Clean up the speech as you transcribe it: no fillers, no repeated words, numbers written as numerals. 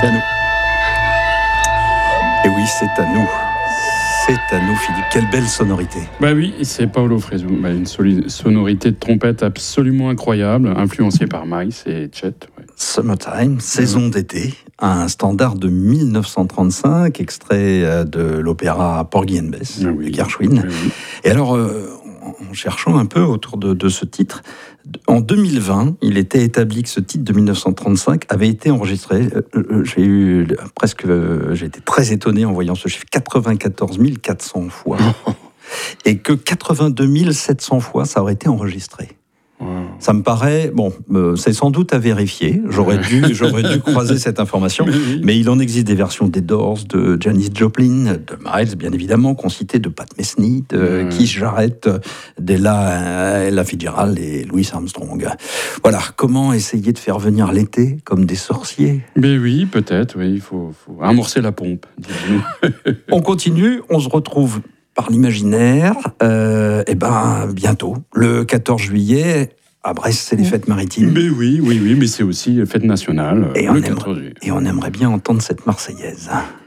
C'est à nous. Et oui, c'est à nous. C'est à nous, Philippe. Quelle belle sonorité. Bah oui, c'est Paolo Fresu. Une sonorité de trompette absolument incroyable, influencée par Miles et Chet. Ouais. Summertime, saison d'été, un standard de 1935, extrait de l'opéra Porgy and Bess de Gershwin. Oui. Et alors, en cherchant un peu autour de ce titre, en 2020, il était établi que ce titre de 1935 avait été enregistré. J'ai été très étonné en voyant ce chiffre, 94 400 fois. Et que 82 700 fois, ça aurait été enregistré. Ça me paraît, c'est sans doute à vérifier. J'aurais dû croiser cette information. Mais il en existe des versions des Doors, de Janis Joplin, de Miles, bien évidemment, qu'on citait, de Pat Metheny, de Keith Jarrett, d'Ella Fitzgerald et Louis Armstrong. Voilà, comment essayer de faire venir l'été comme des sorciers ? Mais oui, peut-être, oui, il faut amorcer la pompe, dites-nous. On continue, on se retrouve par l'imaginaire, bientôt, le 14 juillet, à Brest, c'est les fêtes maritimes. Mais oui, mais c'est aussi fête nationale, le 14 juillet. Et on aimerait bien entendre cette Marseillaise.